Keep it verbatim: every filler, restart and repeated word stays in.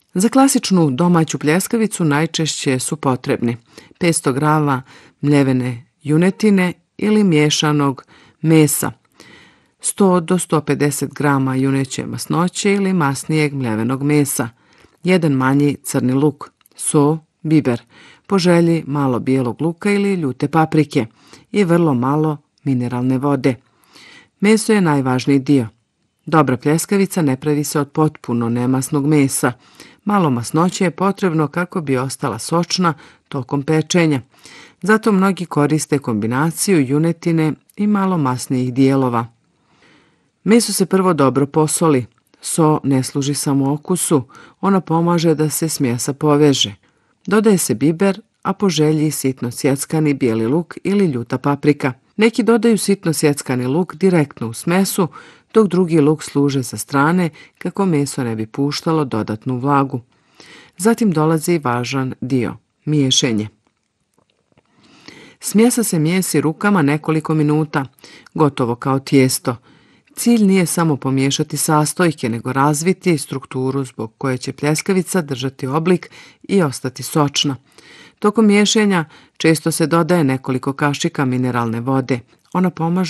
Za klasičnu domaću pljeskavicu najčešće su potrebni petsto grama mljevene junetine ili miješanog mesa, sto do sto pedeset grama juneće masnoće ili masnijeg mljevenog mesa, jedan manji crni luk, so, biber, po želji malo bijelog luka ili ljute paprike i vrlo malo mineralne vode. Meso je najvažniji dio. Dobra pljeskavica ne pravi se od potpuno nemasnog mesa. Malo masnoće je potrebno kako bi ostala sočna tokom pečenja. Zato mnogi koriste kombinaciju junetine i malo masnijih dijelova. Meso se prvo dobro posoli. So ne služi samo okusu, ona pomaže da se smjesa poveže. Dodaje se biber, a po želji sitno sjeckani bijeli luk ili ljuta paprika. Neki dodaju sitno sjeckani luk direktno u smesu, dok drugi luk služe sa strane kako meso ne bi puštalo dodatnu vlagu. Zatim dolazi važan dio, miješenje. Smjesa se mijesi rukama nekoliko minuta, gotovo kao tijesto. Cilj nije samo pomiješati sastojke, nego razviti strukturu zbog koje će pljeskavica držati oblik i ostati sočna. Tokom miješanja često se dodaje nekoliko kašika mineralne vode. Ona pomaže